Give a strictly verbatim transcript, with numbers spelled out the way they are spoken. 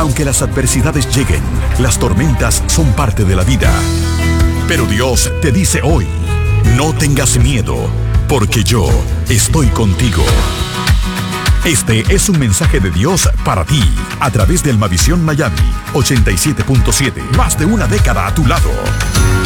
Aunque las adversidades lleguen, las tormentas son parte de la vida. Pero Dios te dice hoy, no tengas miedo, porque yo estoy contigo. Este es un mensaje de Dios para ti, a través de Almavisión Miami ochenta y siete punto siete. Más de una década a tu lado.